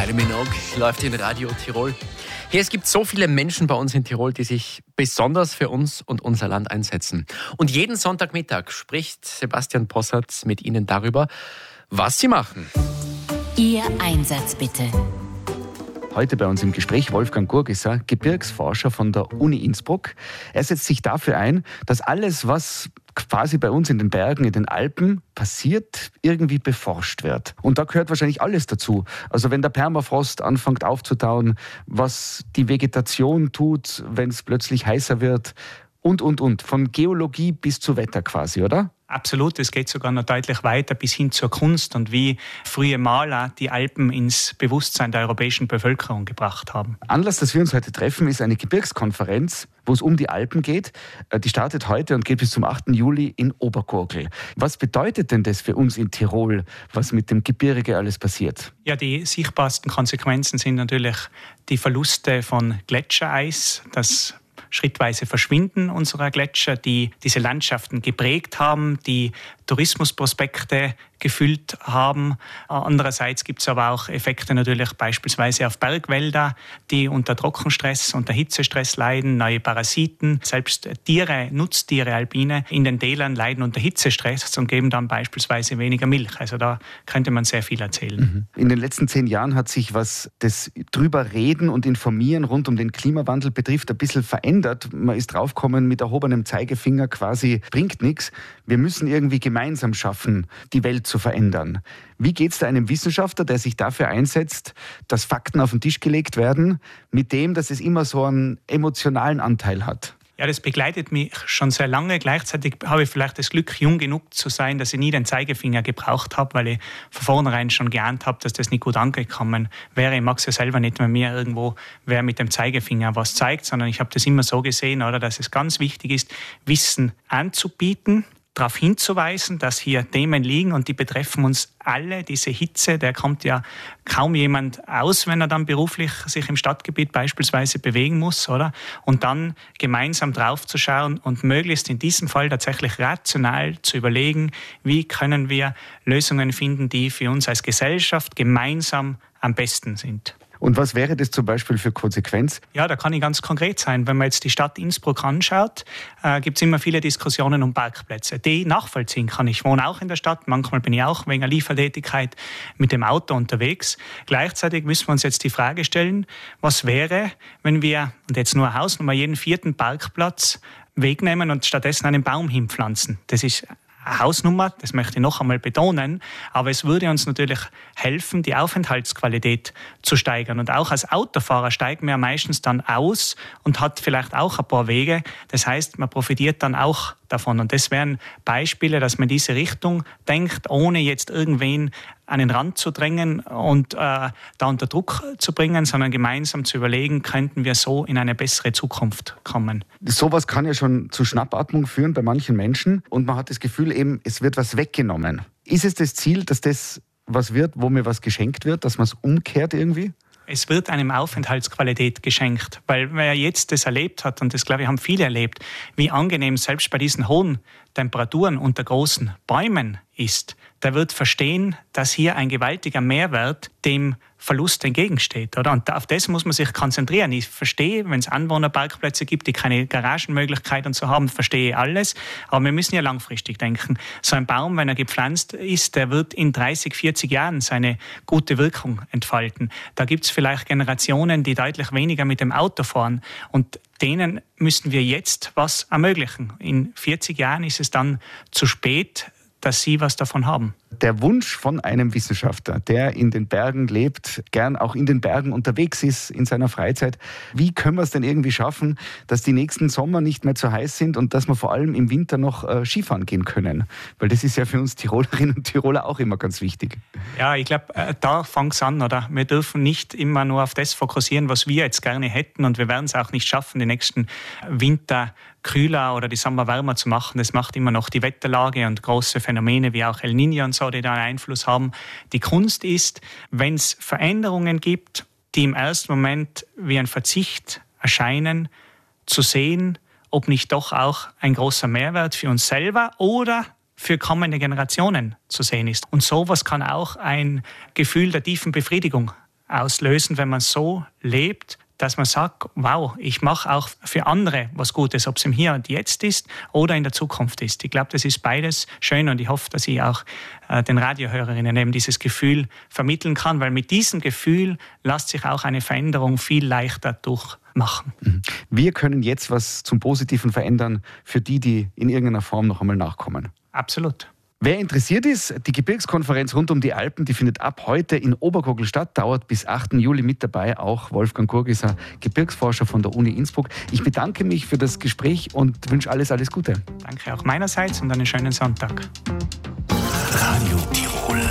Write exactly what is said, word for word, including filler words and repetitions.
Kylie Minogue läuft in Radio Tirol. Hier, es gibt so viele Menschen bei uns in Tirol, die sich besonders für uns und unser Land einsetzen. Und jeden Sonntagmittag spricht Sebastian Possartz mit Ihnen darüber, was sie machen. Ihr Einsatz bitte. Heute bei uns im Gespräch Wolfgang Gurgisser, Gebirgsforscher von der Uni Innsbruck. Er setzt sich dafür ein, dass alles, was quasi bei uns in den Bergen, in den Alpen passiert, irgendwie beforscht wird. Und da gehört wahrscheinlich alles dazu. Also wenn der Permafrost anfängt aufzutauen, was die Vegetation tut, wenn es plötzlich heißer wird und, und, und. Von Geologie bis zu Wetter quasi, oder? Absolut, es geht sogar noch deutlich weiter bis hin zur Kunst und wie frühe Maler die Alpen ins Bewusstsein der europäischen Bevölkerung gebracht haben. Anlass, dass wir uns heute treffen, ist eine Gebirgskonferenz, wo es um die Alpen geht. Die startet heute und geht bis zum achten Juli in Obergurgl. Was bedeutet denn das für uns in Tirol, was mit dem Gebirge alles passiert? Ja, die sichtbarsten Konsequenzen sind natürlich die Verluste von Gletschereis, das schrittweise Verschwinden unserer Gletscher, die diese Landschaften geprägt haben, die Tourismusprospekte gefüllt haben. Andererseits gibt es aber auch Effekte natürlich beispielsweise auf Bergwälder, die unter Trockenstress, unter Hitzestress leiden, neue Parasiten. Selbst Tiere, Nutztiere, Alpine in den Tälern leiden unter Hitzestress und geben dann beispielsweise weniger Milch. Also da könnte man sehr viel erzählen. In den letzten zehn Jahren hat sich, was das drüber reden und informieren rund um den Klimawandel betrifft, ein bisschen verändert. Man ist draufgekommen, mit erhobenem Zeigefinger quasi bringt nichts. Wir müssen irgendwie gemeinsam schaffen, die Welt zu verändern. Wie geht es da einem Wissenschaftler, der sich dafür einsetzt, dass Fakten auf den Tisch gelegt werden, mit dem, dass es immer so einen emotionalen Anteil hat? Ja, das begleitet mich schon sehr lange. Gleichzeitig habe ich vielleicht das Glück, jung genug zu sein, dass ich nie den Zeigefinger gebraucht habe, weil ich von vornherein schon geahnt habe, dass das nicht gut angekommen wäre. Ich mag es ja selber nicht, wenn mir irgendwo wer mit dem Zeigefinger was zeigt, sondern ich habe das immer so gesehen, oder, dass es ganz wichtig ist, Wissen anzubieten, darauf hinzuweisen, dass hier Themen liegen und die betreffen uns alle. Diese Hitze, der kommt ja kaum jemand aus, wenn er dann beruflich sich im Stadtgebiet beispielsweise bewegen muss, oder? Und dann gemeinsam drauf zu schauen und möglichst in diesem Fall tatsächlich rational zu überlegen, wie können wir Lösungen finden, die für uns als Gesellschaft gemeinsam am besten sind. Und was wäre das zum Beispiel für Konsequenz? Ja, da kann ich ganz konkret sein. Wenn man jetzt die Stadt Innsbruck anschaut, äh, gibt es immer viele Diskussionen um Parkplätze, die ich nachvollziehen kann. Ich wohne auch in der Stadt, manchmal bin ich auch wegen der Liefertätigkeit mit dem Auto unterwegs. Gleichzeitig müssen wir uns jetzt die Frage stellen, was wäre, wenn wir, und jetzt nur eine Hausnummer, jeden vierten Parkplatz wegnehmen und stattdessen einen Baum hinpflanzen. Das ist eine Hausnummer, das möchte ich noch einmal betonen, aber es würde uns natürlich helfen, die Aufenthaltsqualität zu steigern. Und auch als Autofahrer steigt man ja meistens dann aus und hat vielleicht auch ein paar Wege. Das heißt, man profitiert dann auch davon. Und das wären Beispiele, dass man in diese Richtung denkt, ohne jetzt irgendwen an den Rand zu drängen und äh, da unter Druck zu bringen, sondern gemeinsam zu überlegen, könnten wir so in eine bessere Zukunft kommen. Sowas kann ja schon zu Schnappatmung führen bei manchen Menschen und man hat das Gefühl eben, es wird was weggenommen. Ist es das Ziel, dass das was wird, wo mir was geschenkt wird, dass man es umkehrt irgendwie? Es wird einem Aufenthaltsqualität geschenkt, weil wer jetzt das erlebt hat, und das glaube ich haben viele erlebt, wie angenehm selbst bei diesen hohen Temperaturen unter großen Bäumen ist, der wird verstehen, dass hier ein gewaltiger Mehrwert dem Verlust entgegensteht, oder? Und auf das muss man sich konzentrieren. Ich verstehe, wenn es Anwohnerparkplätze gibt, die keine Garagenmöglichkeit und so haben, verstehe ich alles. Aber wir müssen ja langfristig denken. So ein Baum, wenn er gepflanzt ist, der wird in dreißig, vierzig Jahren seine gute Wirkung entfalten. Da gibt es vielleicht Generationen, die deutlich weniger mit dem Auto fahren. Und denen müssen wir jetzt was ermöglichen. In vierzig Jahren ist es dann zu spät, dass sie was davon haben. Der Wunsch von einem Wissenschaftler, der in den Bergen lebt, gern auch in den Bergen unterwegs ist in seiner Freizeit. Wie können wir es denn irgendwie schaffen, dass die nächsten Sommer nicht mehr zu heiß sind und dass wir vor allem im Winter noch äh, Skifahren gehen können? Weil das ist ja für uns Tirolerinnen und Tiroler auch immer ganz wichtig. Ja, ich glaube, äh, da fängt es an, oder? Wir dürfen nicht immer nur auf das fokussieren, was wir jetzt gerne hätten, und wir werden es auch nicht schaffen, die nächsten Winter kühler oder die Sommer wärmer zu machen. Das macht immer noch die Wetterlage und große Phänomene wie auch El Niño und so, die da einen Einfluss haben. Die Kunst ist, wenn es Veränderungen gibt, die im ersten Moment wie ein Verzicht erscheinen, zu sehen, ob nicht doch auch ein großer Mehrwert für uns selber oder für kommende Generationen zu sehen ist. Und sowas kann auch ein Gefühl der tiefen Befriedigung auslösen, wenn man so lebt, dass man sagt, wow, ich mache auch für andere was Gutes, ob es im Hier und Jetzt ist oder in der Zukunft ist. Ich glaube, das ist beides schön und ich hoffe, dass ich auch äh, den Radiohörerinnen eben dieses Gefühl vermitteln kann, weil mit diesem Gefühl lässt sich auch eine Veränderung viel leichter durchmachen. Wir können jetzt was zum Positiven verändern für die, die in irgendeiner Form noch einmal nachkommen. Absolut. Wer interessiert ist, die Gebirgskonferenz rund um die Alpen, die findet ab heute in Obergurgl statt, dauert bis achten Juli. Mit dabei auch Wolfgang Gurgiser, Gebirgsforscher von der Uni Innsbruck. Ich bedanke mich für das Gespräch und wünsche alles, alles Gute. Danke auch meinerseits und einen schönen Sonntag. Radio Tirol.